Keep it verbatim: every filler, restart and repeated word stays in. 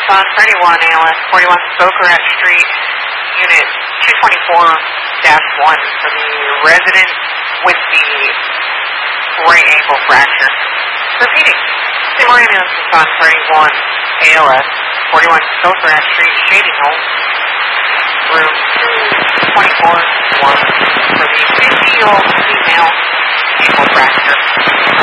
on thirty-one A L S forty-one Bocarat Street, Unit two twenty-four dash one for the resident with the right ankle fracture. Repeating, Seymour Ambulance is on thirty-one A L S forty-one Bocarat Street, Shady Knoll, room two twenty-four one for the fifty-year-old female ankle fracture.